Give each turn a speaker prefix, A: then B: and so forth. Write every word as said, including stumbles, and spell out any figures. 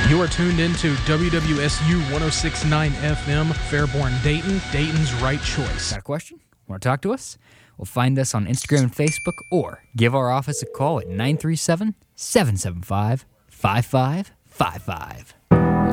A: You are tuned into W W S U one oh six point nine F M, Fairborn, Dayton, Dayton's right choice.
B: Got a question? Want to talk to us? Well, find us on Instagram and Facebook, or give our office a call at nine three seven, seven seven five, five five five five.